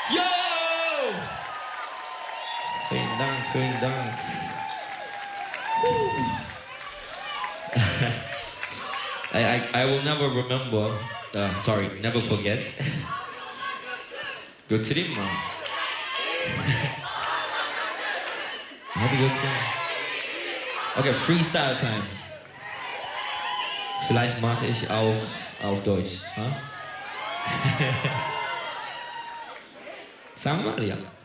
Yo! Vielen Dank, vielen Dank. I will never remember, never forget. Good to them, man. Okay, Freestyle Time. Vielleicht mache ich auch auf Deutsch. Huh? Sagen wir mal, ja.